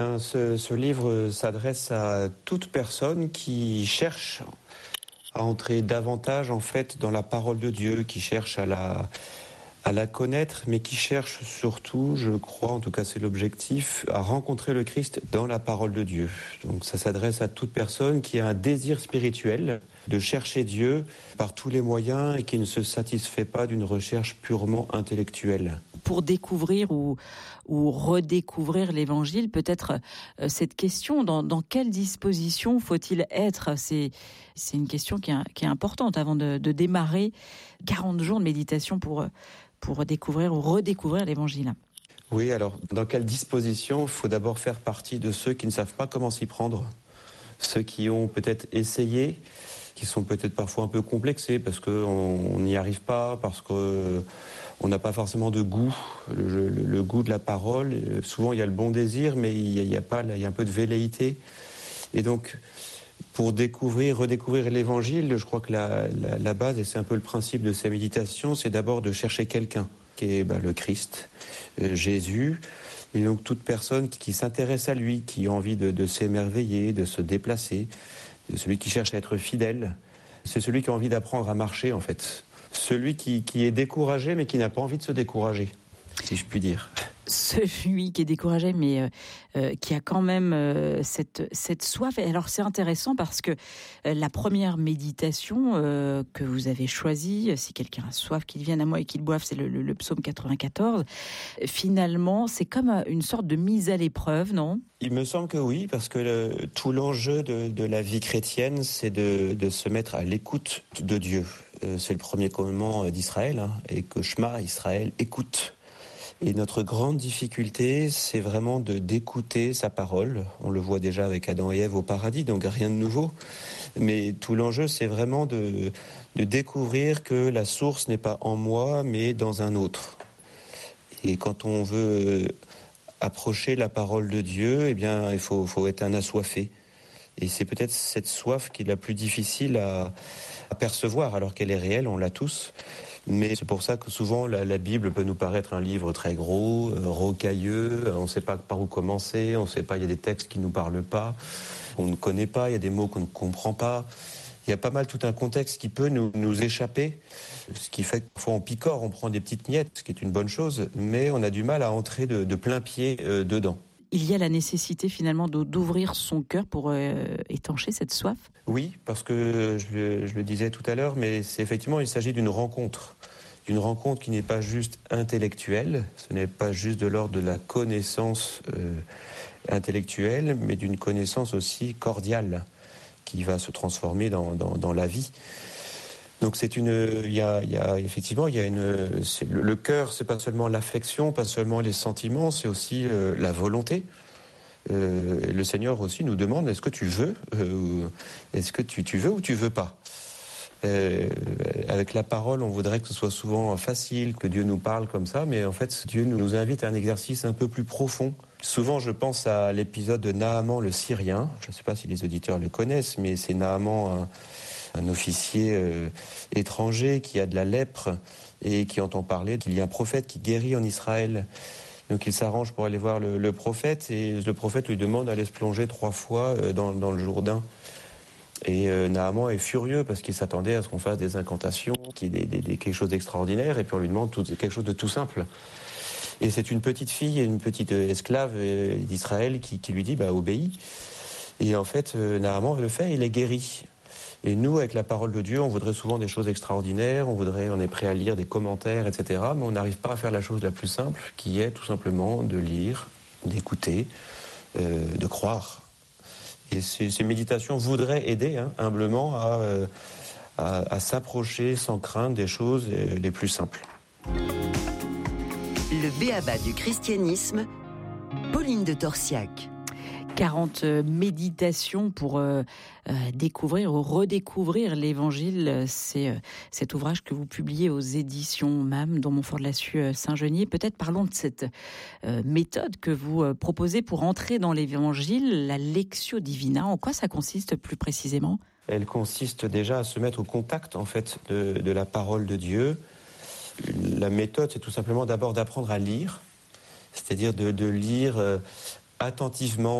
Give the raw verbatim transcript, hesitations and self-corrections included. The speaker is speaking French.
Ce, ce livre s'adresse à toute personne qui cherche à entrer davantage en fait dans la parole de Dieu, qui cherche à la, à la connaître, mais qui cherche surtout, je crois, en tout cas c'est l'objectif, à rencontrer le Christ dans la parole de Dieu. Donc ça s'adresse à toute personne qui a un désir spirituel de chercher Dieu par tous les moyens et qui ne se satisfait pas d'une recherche purement intellectuelle. Pour découvrir ou, ou redécouvrir l'Évangile, peut-être euh, cette question, dans, dans quelle disposition faut-il être ? C'est, c'est une question qui est, qui est importante avant de, de démarrer quarante jours de méditation pour, pour découvrir ou redécouvrir l'Évangile. Oui, alors dans quelle disposition ? Il faut d'abord faire partie de ceux qui ne savent pas comment s'y prendre, ceux qui ont peut-être essayé, qui sont peut-être parfois un peu complexés parce qu'on n'y arrive pas, parce que on n'a pas forcément de goût, le, le, le goût de la parole. Souvent, il y a le bon désir, mais il y a, il y a pas, il y a un peu de velléité. Et donc, pour découvrir, redécouvrir l'Évangile, je crois que la, la, la base, et c'est un peu le principe de ces méditations, c'est d'abord de chercher quelqu'un, qui est bah, le Christ, euh, Jésus. Et donc, toute personne qui, qui s'intéresse à lui, qui a envie de, de s'émerveiller, de se déplacer, celui qui cherche à être fidèle, c'est celui qui a envie d'apprendre à marcher, en fait. Celui qui, qui est découragé, mais qui n'a pas envie de se décourager, si je puis dire. Celui qui est découragé, mais euh, euh, qui a quand même euh, cette, cette soif. Et alors, c'est intéressant parce que euh, la première méditation euh, que vous avez choisie, si quelqu'un a soif, qu'il vienne à moi et qu'il boive, c'est le, le, le psaume quatre-vingt-quatorze. Finalement, c'est comme une sorte de mise à l'épreuve, non ? Il me semble que oui, parce que le, tout l'enjeu de, de la vie chrétienne, c'est de, de se mettre à l'écoute de Dieu. Euh, c'est le premier commandement d'Israël, hein, et que Shema, Israël, écoute. Et notre grande difficulté, c'est vraiment de d'écouter sa parole. On le voit déjà avec Adam et Ève au paradis, donc rien de nouveau. Mais tout l'enjeu, c'est vraiment de, de découvrir que la source n'est pas en moi, mais dans un autre. Et quand on veut approcher la parole de Dieu, eh bien, il faut, faut être un assoiffé. Et c'est peut-être cette soif qui est la plus difficile à, à percevoir, alors qu'elle est réelle, on l'a tous. Mais c'est pour ça que souvent la, la Bible peut nous paraître un livre très gros, euh, rocailleux, on ne sait pas par où commencer, on ne sait pas, il y a des textes qui ne nous parlent pas, on ne connaît pas, il y a des mots qu'on ne comprend pas. Il y a pas mal tout un contexte qui peut nous, nous échapper, ce qui fait que parfois on picore, on prend des petites miettes, ce qui est une bonne chose, mais on a du mal à entrer de, de plein pied euh, dedans. Il y a la nécessité finalement d'ouvrir son cœur pour euh, étancher cette soif ? Oui, parce que je le, je le disais tout à l'heure, mais c'est effectivement, il s'agit d'une rencontre. D'une rencontre qui n'est pas juste intellectuelle, ce n'est pas juste de l'ordre de la connaissance euh, intellectuelle, mais d'une connaissance aussi cordiale, qui va se transformer dans, dans, dans la vie. Donc c'est une, il y a, il y a effectivement, il y a une, c'est, le, le cœur, c'est pas seulement l'affection, pas seulement les sentiments, c'est aussi euh, la volonté. Euh, le Seigneur aussi nous demande, est-ce que tu veux, euh, est-ce que tu, tu veux ou tu veux pas. Euh, avec la parole, on voudrait que ce soit souvent facile, que Dieu nous parle comme ça, mais en fait, Dieu nous invite à un exercice un peu plus profond. Souvent, je pense à l'épisode de Naaman le Syrien. Je ne sais pas si les auditeurs le connaissent, mais c'est Naaman, un, un officier euh, étranger qui a de la lèpre et qui entend parler qu'il y a un prophète qui guérit en Israël. Donc il s'arrange pour aller voir le, le prophète et le prophète lui demande d'aller se plonger trois fois dans, dans le Jourdain. Et euh, Naaman est furieux parce qu'il s'attendait à ce qu'on fasse des incantations, qu'il y ait des, des, des, quelque chose d'extraordinaire, et puis on lui demande tout, quelque chose de tout simple. Et c'est une petite fille, une petite esclave euh, d'Israël qui, qui lui dit bah, « obéis ». Et en fait, euh, Naaman le fait, il est guéri. Et nous, avec la parole de Dieu, on voudrait souvent des choses extraordinaires, on voudrait, on est prêt à lire des commentaires, et cetera. Mais on n'arrive pas à faire la chose la plus simple, qui est tout simplement de lire, d'écouter, euh, de croire. Et ces, ces méditations voudraient aider hein, humblement à, euh, à, à s'approcher sans crainte des choses les plus simples. Le b.a.-ba du christianisme, Pauline de Torsiac. quarante méditations pour euh, euh, découvrir ou redécouvrir l'Évangile. C'est euh, cet ouvrage que vous publiez aux éditions M A M, dans Montfort-de-Lassus Saint-Geniez. Peut-être parlons de cette euh, méthode que vous euh, proposez pour entrer dans l'Évangile, la Lectio Divina. En quoi ça consiste plus précisément ? Elle consiste déjà à se mettre au contact en fait de, de la parole de Dieu. La méthode, c'est tout simplement d'abord d'apprendre à lire, c'est-à-dire de, de lire... Euh, attentivement